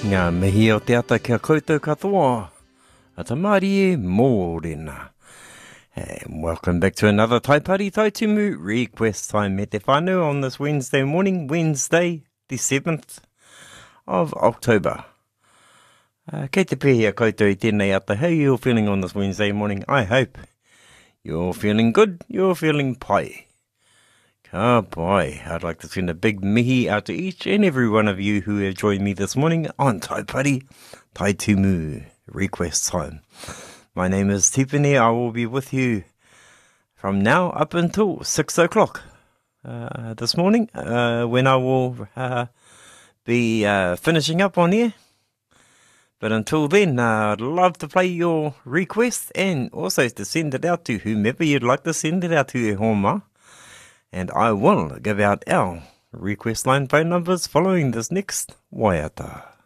Ngā mihi o te ata kia koutou katoa. A tamari e mōrena. Welcome back to another Taipari Taitumu request time me te whānau on this Wednesday morning, Wednesday the 7th of October. Kei te pēhia koutou I tēnei ata. How are you feeling on this Wednesday morning? I hope you're feeling good, you're feeling pai. Ka pai. I'd like to send a big mihi out to each and every one of you who have joined me this morning on Taipari Taitumu request time. My name is Tipene. I will be with you from now up until 6 o'clock this morning when I will be finishing up on air. But until then, I'd love to play your request and also to send it out to whomever you'd like to send it out to, e homa. And I will give out our request line phone numbers following this next waiata.